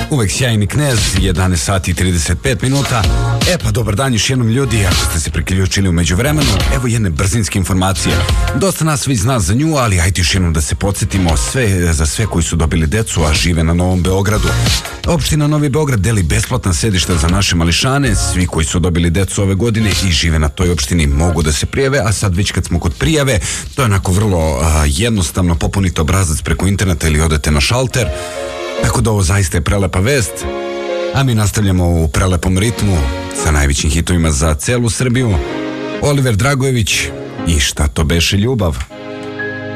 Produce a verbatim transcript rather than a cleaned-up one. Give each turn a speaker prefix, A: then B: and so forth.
A: Uvek sjajni knez, jedanaest sati i trideset pet minuta. E pa dobar dan još jednom ljudi, ako ste se priključili u međuvremenu, evo jedne brzinske informacije. Dosta nas već zna za nju, ali ajde još jednom da se podsjetimo sve, za sve koji su dobili decu, a žive na Novom Beogradu. Opština Novi Beograd deli besplatna sedišta za naše mališane. Svi koji su dobili decu ove godine i žive na toj opštini mogu da se prijave, a sad već kad smo kod prijave, to je onako vrlo a, jednostavno, popunite obrazac preko interneta ili odete na šalter. Tako da ovo zaista je prelepa vest, a mi nastavljamo u prelepom ritmu sa najvećim hitovima za celu Srbiju. Oliver Dragojević i Šta to beše ljubav.